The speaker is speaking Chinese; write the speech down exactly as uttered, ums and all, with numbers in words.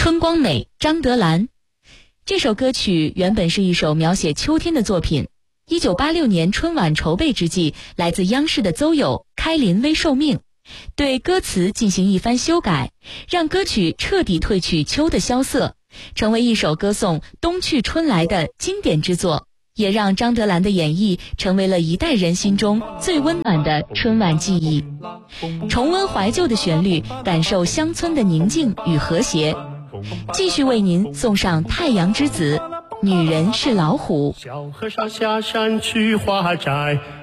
春光美，张德兰。这首歌曲原本是一首描写秋天的作品。一九八六年春晚筹备之际，来自央视的邹友开临微受命，对歌词进行一番修改，让歌曲彻底褪去秋的萧瑟，成为一首歌颂冬去春来的经典之作，也让张德兰的演绎成为了一代人心中最温暖的春晚记忆。重温怀旧的旋律，感受乡村的宁静与和谐。继续为您送上太阳之子，女人是老虎。 小和尚下山去化斋，